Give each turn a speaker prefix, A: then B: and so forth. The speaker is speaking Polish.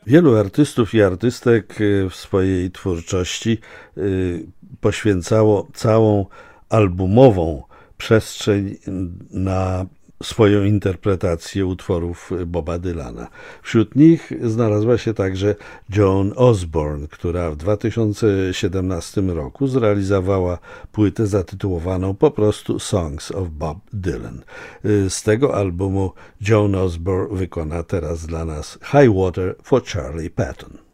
A: Wielu artystów i artystek w swojej twórczości poświęcało całą albumową przestrzeń na swoją interpretację utworów Boba Dylana. Wśród nich znalazła się także Joan Osborne, która w 2017 roku zrealizowała płytę zatytułowaną po prostu Songs of Bob Dylan. Z tego albumu Joan Osborne wykona teraz dla nas High Water for Charlie Patton.